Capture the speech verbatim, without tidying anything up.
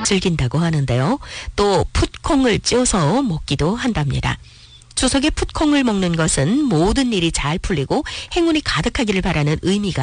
즐긴다고 하는데요. 또 풋콩을 쪄서 먹기도 한답니다. 추석에 풋콩을 먹는 것은 모든 일이 잘 풀리고 행운이 가득하기를 바라는 의미가